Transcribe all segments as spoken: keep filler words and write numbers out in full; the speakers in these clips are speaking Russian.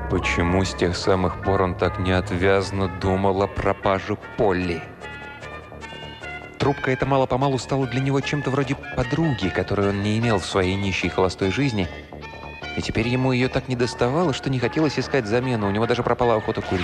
Почему с тех самых пор он так неотвязно думал о пропаже Полли? Трубка эта мало-помалу стала для него чем-то вроде подруги, которую он не имел в своей нищей холостой жизни. И теперь ему ее так недоставало, что не хотелось искать замену. У него даже пропала охота курить.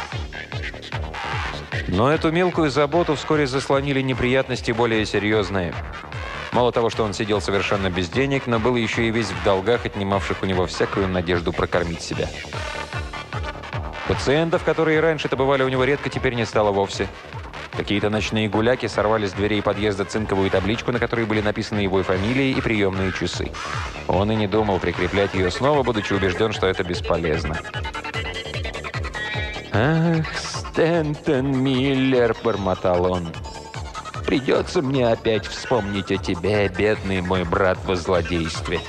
Но эту мелкую заботу вскоре заслонили неприятности более серьезные. Мало того, что он сидел совершенно без денег, но был еще и весь в долгах, отнимавших у него всякую надежду прокормить себя. Пациентов, которые раньше-то бывали у него редко, теперь не стало вовсе. Какие-то ночные гуляки сорвали с дверей подъезда цинковую табличку, на которой были написаны его фамилии и приемные часы. Он и не думал прикреплять ее снова, будучи убежден, что это бесполезно. «Ах, Стентон Миллер», — бормотал он. «Придется мне опять вспомнить о тебе, бедный мой брат во злодействе».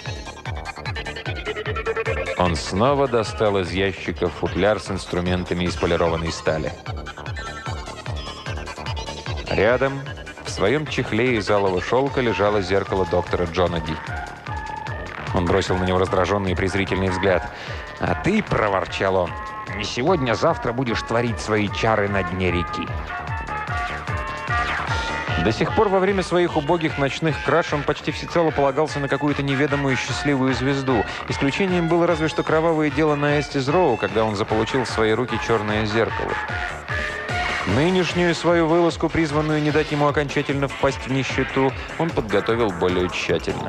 Он снова достал из ящика футляр с инструментами из полированной стали. Рядом, в своем чехле из алого шелка, лежало зеркало доктора Джона Ди. Он бросил на него раздраженный и презрительный взгляд. «А ты, — проворчал он, — не сегодня, а завтра будешь творить свои чары на дне реки». До сих пор во время своих убогих ночных краж он почти всецело полагался на какую-то неведомую счастливую звезду. Исключением было разве что кровавое дело на Эстис-Роу, когда он заполучил в свои руки черное зеркало. Нынешнюю свою вылазку, призванную не дать ему окончательно впасть в нищету, он подготовил более тщательно.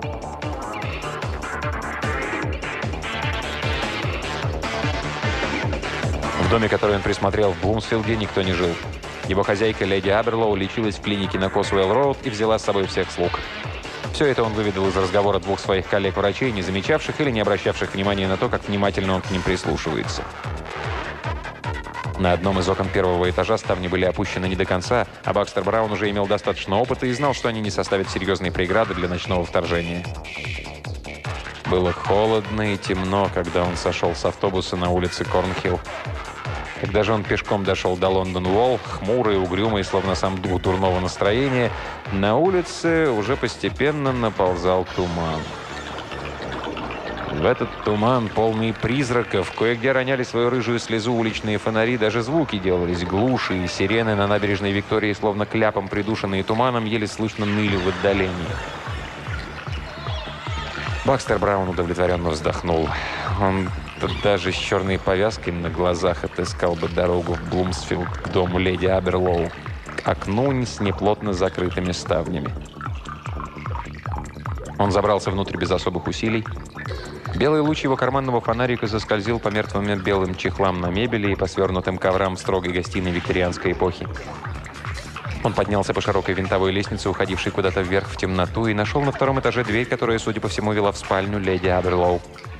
В доме, который он присмотрел в Блумсфилде, никто не жил. Его хозяйка, леди Аберлоу, лечилась в клинике на Косуэлл-Роуд и взяла с собой всех слуг. Все это он выведал из разговора двух своих коллег-врачей, не замечавших или не обращавших внимания на то, как внимательно он к ним прислушивается. На одном из окон первого этажа ставни были опущены не до конца, а Бакстер Браун уже имел достаточно опыта и знал, что они не составят серьезной преграды для ночного вторжения. Было холодно и темно, когда он сошел с автобуса на улице Корнхилл. Когда же он пешком дошел до Лондон-Уолл, хмурый, угрюмый, словно сам дух дурного настроения, на улице уже постепенно наползал туман. В этот туман, полный призраков, кое-где роняли свою рыжую слезу уличные фонари, даже звуки делались глуши, и сирены на набережной Виктории, словно кляпом придушенные туманом, еле слышно ныли в отдалении. Бакстер Браун удовлетворенно вздохнул. Он даже с черной повязкой на глазах отыскал бы дорогу в Блумсфилд к дому леди Аберлоу, к окну с неплотно закрытыми ставнями. Он забрался внутрь без особых усилий. Белый луч его карманного фонарика заскользил по мертвым белым чехлам на мебели и по свернутым коврам строгой гостиной викторианской эпохи. Он поднялся по широкой винтовой лестнице, уходившей куда-то вверх в темноту, и нашел на втором этаже дверь, которая, судя по всему, вела в спальню леди Аберлоу.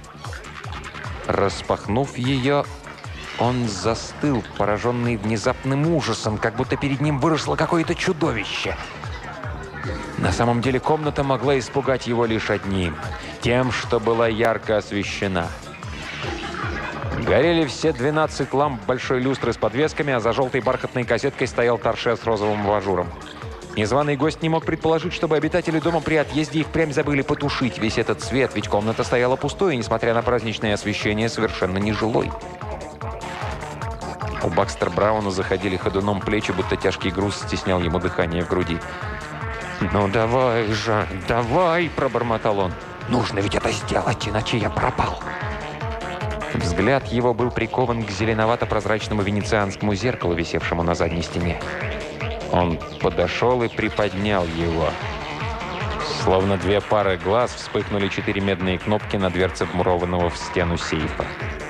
Распахнув ее, он застыл, пораженный внезапным ужасом, как будто перед ним выросло какое-то чудовище. На самом деле комната могла испугать его лишь одним – тем, что была ярко освещена. Горели все двенадцать ламп большой люстры с подвесками, а за желтой бархатной кассеткой стоял торшер с розовым абажуром. Незваный гость не мог предположить, чтобы обитатели дома при отъезде и впрямь забыли потушить весь этот свет, ведь комната стояла пустой и, несмотря на праздничное освещение, совершенно нежилой. У Бакстер Брауна заходили ходуном плечи, будто тяжкий груз стеснял ему дыхание в груди. «Ну давай же, давай!» – пробормотал он. «Нужно ведь это сделать, иначе я пропал!» Взгляд его был прикован к зеленовато-прозрачному венецианскому зеркалу, висевшему на задней стене. Он подошел и приподнял его. Словно две пары глаз вспыхнули четыре медные кнопки на дверце вмурованного в стену сейфа.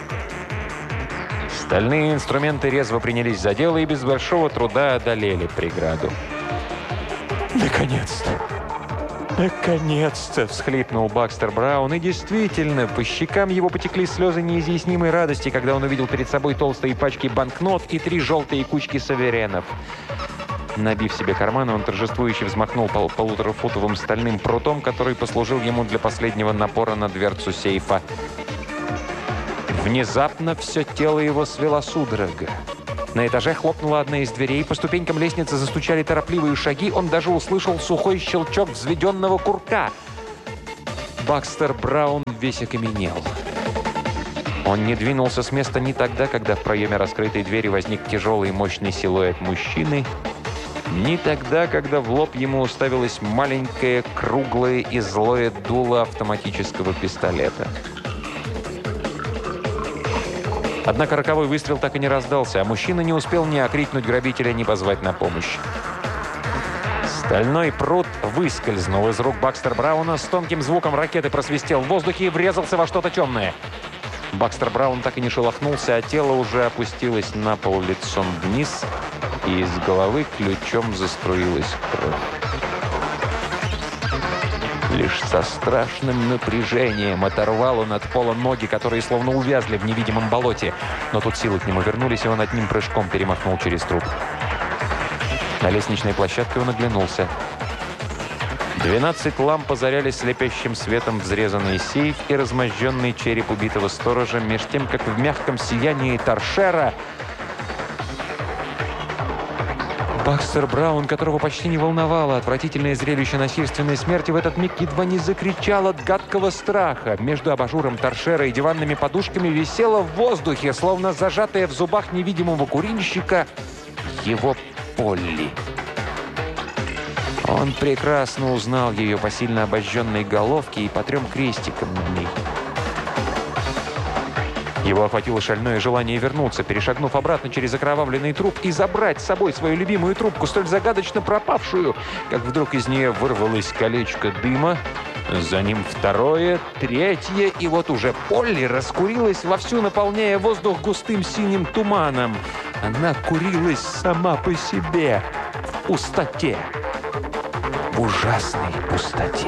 Стальные инструменты резво принялись за дело и без большого труда одолели преграду. «Наконец-то! Наконец-то!» — всхлипнул Бакстер Браун. И действительно, по щекам его потекли слезы неизъяснимой радости, когда он увидел перед собой толстые пачки банкнот и три желтые кучки суверенов. Набив себе карманы, он торжествующе взмахнул пол полуторафутовым стальным прутом, который послужил ему для последнего напора на дверцу сейфа. Внезапно все тело его свело судорога. На этаже хлопнула одна из дверей, по ступенькам лестницы застучали торопливые шаги, он даже услышал сухой щелчок взведенного курка. Бакстер Браун весь окаменел. Он не двинулся с места ни тогда, когда в проеме раскрытой двери возник тяжелый и мощный силуэт мужчины, ни тогда, когда в лоб ему уставилось маленькое, круглое и злое дуло автоматического пистолета. Однако роковой выстрел так и не раздался, а мужчина не успел ни окрикнуть грабителя, ни позвать на помощь. Стальной прут выскользнул из рук Бакстер Брауна, с тонким звуком ракеты просвистел в воздухе и врезался во что-то темное. Бакстер Браун так и не шелохнулся, а тело уже опустилось на пол лицом вниз, и из головы ключом заструилась кровь. Лишь со страшным напряжением оторвал он от пола ноги, которые словно увязли в невидимом болоте. Но тут силы к нему вернулись, и он одним прыжком перемахнул через труп. На лестничной площадке он оглянулся. Двенадцать ламп озаряли слепящим светом взрезанный сейф и размозженный череп убитого сторожа, меж тем, как в мягком сиянии торшера Бакстер Браун, которого почти не волновало отвратительное зрелище насильственной смерти, в этот миг едва не закричал от гадкого страха. Между абажуром торшера и диванными подушками висела в воздухе, словно зажатая в зубах невидимого курильщика, его Полли. Он прекрасно узнал ее по сильно обожженной головке и по трем крестикам на ней. Его охватило шальное желание вернуться, перешагнув обратно через окровавленный труп и забрать с собой свою любимую трубку, столь загадочно пропавшую, как вдруг из нее вырвалось колечко дыма, за ним второе, третье, и вот уже Полли раскурилась вовсю, наполняя воздух густым синим туманом. Она курилась сама по себе, в пустоте, в ужасной пустоте.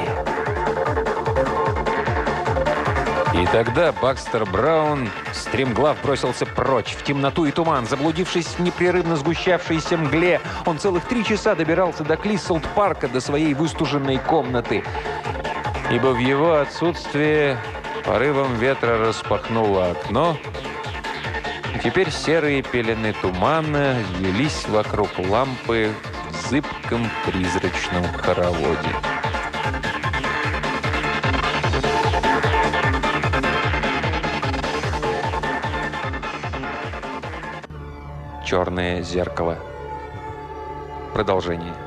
И тогда Бакстер Браун стремглав бросился прочь, в темноту и туман. Заблудившись в непрерывно сгущавшейся мгле, он целых три часа добирался до Клиссолд-парка, до своей выстуженной комнаты. Ибо в его отсутствие порывом ветра распахнуло окно, и теперь серые пелены тумана велись вокруг лампы в зыбком призрачном хороводе. «Черное зеркало». Продолжение.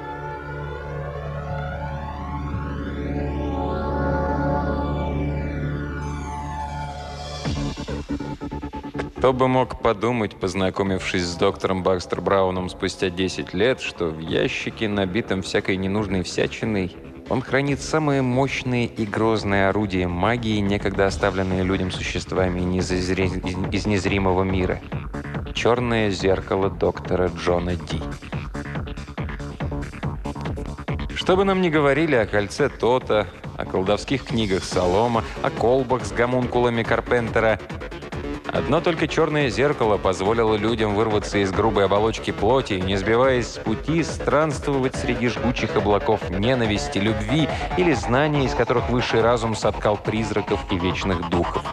Кто бы мог подумать, познакомившись с доктором Бакстер Брауном спустя десять лет, что в ящике, набитом всякой ненужной всячиной, он хранит самое мощное и грозное орудие магии, некогда оставленное людям существами из незримого мира. «Черное зеркало доктора Джона Ди». Что бы нам ни говорили о кольце Тота, о колдовских книгах Солома, о колбах с гомункулами Карпентера, одно только черное зеркало позволило людям вырваться из грубой оболочки плоти и, не сбиваясь с пути, странствовать среди жгучих облаков ненависти, любви или знаний, из которых высший разум соткал призраков и вечных духов.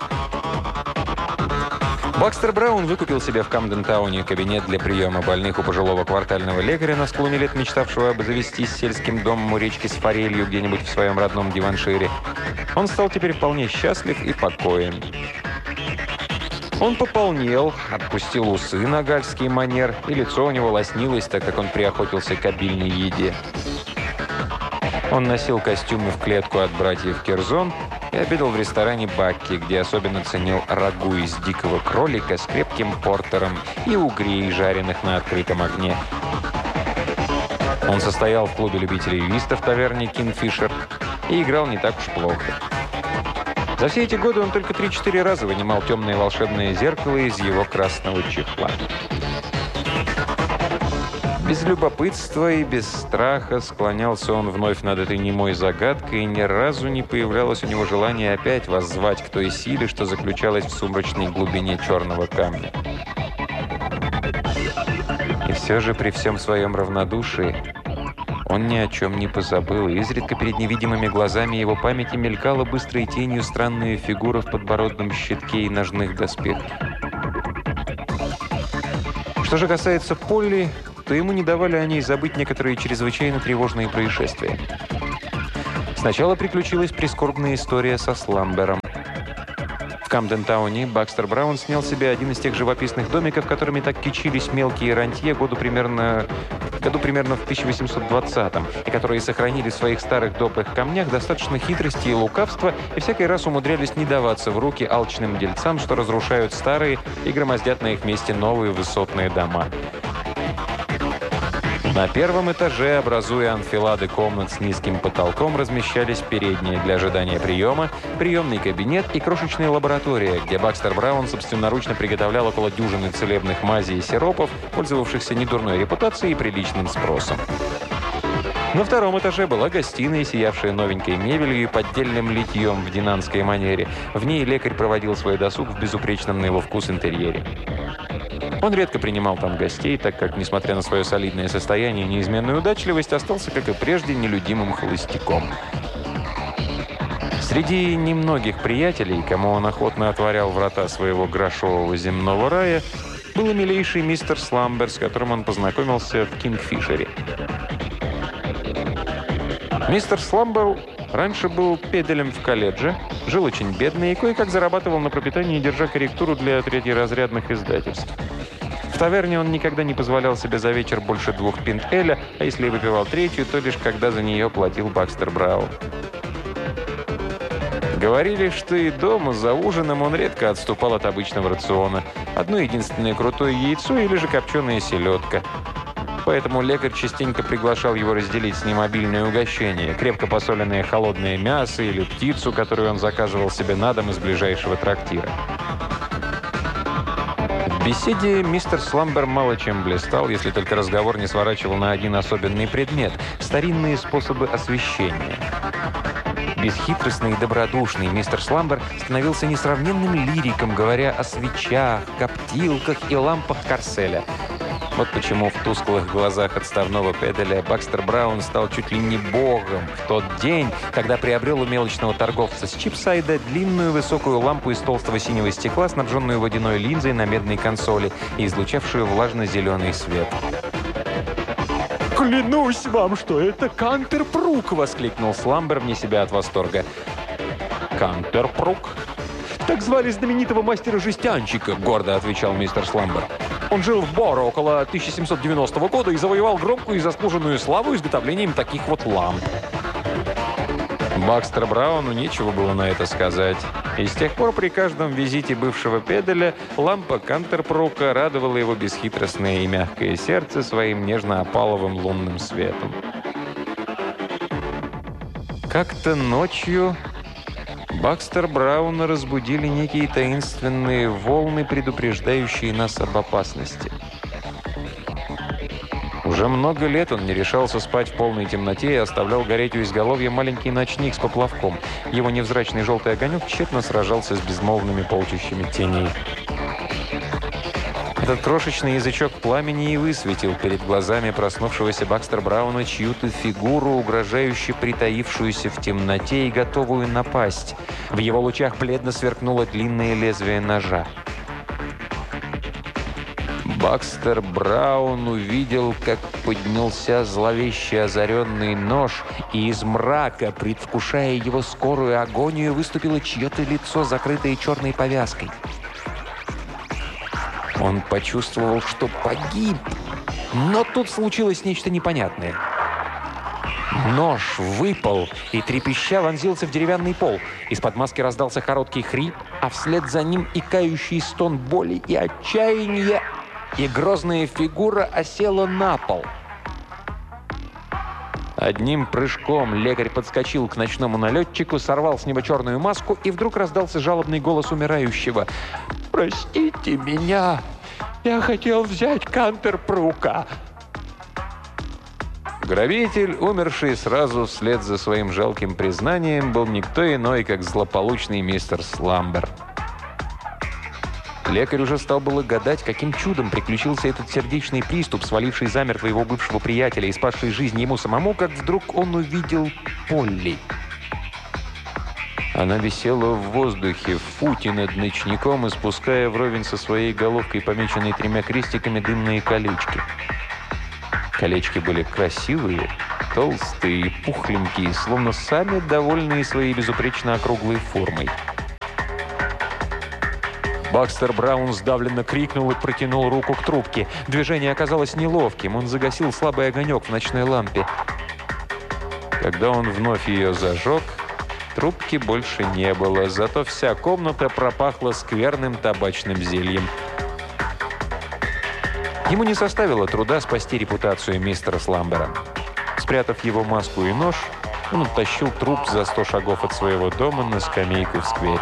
Бакстер Браун выкупил себе в Камден-тауне кабинет для приема больных у пожилого квартального лекаря, на склоне лет мечтавшего обзавестись сельским домом у речки с форелью где-нибудь в своем родном Диваншире. Он стал теперь вполне счастлив и покоен. Он пополнел, отпустил усы на гальский манер, и лицо у него лоснилось, так как он приохотился к обильной еде. Он носил костюмы в клетку от братьев Керзон и обедал в ресторане «Бакки», где особенно ценил рагу из дикого кролика с крепким портером и угрей, жареных на открытом огне. Он состоял в клубе любителей виста в таверне «Кингфишер» и играл не так уж плохо. За все эти годы он только три-четыре раза вынимал темное волшебное зеркало из его красного чехла. Без любопытства и без страха склонялся он вновь над этой немой загадкой, и ни разу не появлялось у него желания опять воззвать к той силе, что заключалась в сумрачной глубине черного камня. И все же при всем своем равнодушии он ни о чем не позабыл, и изредка перед невидимыми глазами его памяти мелькала быстрой тенью странная фигура в подбородном щитке и ножных доспехах. Что же касается Полли, то ему не давали о ней забыть некоторые чрезвычайно тревожные происшествия. Сначала приключилась прискорбная история со Сламбером. В Камден-тауне Бакстер Браун снял себе один из тех живописных домиков, которыми так кичились мелкие рантье году примерно, году примерно в тысяча восемьсот двадцатом, и которые сохранили в своих старых добрых камнях достаточно хитрости и лукавства, и всякий раз умудрялись не даваться в руки алчным дельцам, что разрушают старые и громоздят на их месте новые высотные дома. На первом этаже, образуя анфилады комнат с низким потолком, размещались передние для ожидания приема, приемный кабинет и крошечная лаборатория, где Бакстер Браун собственноручно приготовлял около дюжины целебных мазей и сиропов, пользовавшихся недурной репутацией и приличным спросом. На втором этаже была гостиная, сиявшая новенькой мебелью и поддельным литьем в динанской манере. В ней лекарь проводил свой досуг в безупречном на его вкус интерьере. Он редко принимал там гостей, так как, несмотря на свое солидное состояние и неизменную удачливость, остался, как и прежде, нелюдимым холостяком. Среди немногих приятелей, кому он охотно отворял врата своего грошового земного рая, был и милейший мистер Сламбер, с которым он познакомился в Кингфишере. Мистер Сламбер раньше был педелем в колледже, жил очень бедно и кое-как зарабатывал на пропитание, держа корректуру для третьеразрядных издательств. В таверне он никогда не позволял себе за вечер больше двух пинт эля, а если и выпивал третью, то лишь когда за нее платил Бакстер Браун. Говорили, что и дома за ужином он редко отступал от обычного рациона. Одно единственное крутое яйцо или же копченая селедка. Поэтому лекарь частенько приглашал его разделить с ним обильное угощение, крепко посоленное холодное мясо или птицу, которую он заказывал себе на дом из ближайшего трактира. В беседе мистер Сламбер мало чем блистал, если только разговор не сворачивал на один особенный предмет – старинные способы освещения. Бесхитростный и добродушный мистер Сламбер становился несравненным лириком, говоря о свечах, коптилках и лампах Корселя. Вот почему в тусклых глазах отставного педеля Бакстер Браун стал чуть ли не богом в тот день, когда приобрел у мелочного торговца с Чипсайда длинную высокую лампу из толстого синего стекла, снабженную водяной линзой на медной консоли и излучавшую влажно-зеленый свет. «Клянусь вам, что это Кантерпрук!» — воскликнул Сламбер вне себя от восторга. «Кантерпрук? Так звали знаменитого мастера-жестянщика», — гордо отвечал мистер Сламбер. «Он жил в Боро около тысяча семьсот девяностого года и завоевал громкую и заслуженную славу изготовлением таких вот ламп». Бакстер Брауну нечего было на это сказать. И с тех пор при каждом визите бывшего педеля лампа Кантерпрука радовала его бесхитростное и мягкое сердце своим нежно-опаловым лунным светом. Как-то ночью Бакстер Брауна разбудили некие таинственные волны, предупреждающие нас об опасности. Уже много лет он не решался спать в полной темноте и оставлял гореть у изголовья маленький ночник с поплавком. Его невзрачный желтый огонек тщетно сражался с безмолвными полчищами теней. Этот крошечный язычок пламени и высветил перед глазами проснувшегося Бакстер Брауна чью-то фигуру, угрожающе притаившуюся в темноте и готовую напасть. В его лучах бледно сверкнуло длинное лезвие ножа. Бакстер Браун увидел, как поднялся зловеще озаренный нож, и из мрака, предвкушая его скорую агонию, выступило чье-то лицо, закрытое черной повязкой. Он почувствовал, что погиб, но тут случилось нечто непонятное. Нож выпал и, трепеща, вонзился в деревянный пол. Из-под маски раздался короткий хрип, а вслед за ним икающий стон боли и отчаяния, и грозная фигура осела на пол. Одним прыжком лекарь подскочил к ночному налетчику, сорвал с него черную маску, и вдруг раздался жалобный голос умирающего. «Простите меня! Я хотел взять Кантерпрука!» Грабитель, умерший сразу вслед за своим жалким признанием, был никто иной, как злополучный мистер Сламбер. Лекарь уже стал было гадать, каким чудом приключился этот сердечный приступ, сваливший замертво его бывшего приятеля и спасший жизнь ему самому, как вдруг он увидел Полли. Она висела в воздухе, в футе над ночником, испуская вровень со своей головкой, помеченной тремя крестиками, дымные колечки. Колечки были красивые, толстые и пухленькие, словно сами довольные своей безупречно округлой формой. Бакстер Браун сдавленно крикнул и протянул руку к трубке. Движение оказалось неловким. Он загасил слабый огонек в ночной лампе. Когда он вновь ее зажег, трубки больше не было, зато вся комната пропахла скверным табачным зельем. Ему не составило труда спасти репутацию мистера Сламбера. Спрятав его маску и нож, он оттащил труп за сто шагов от своего дома на скамейку в сквере.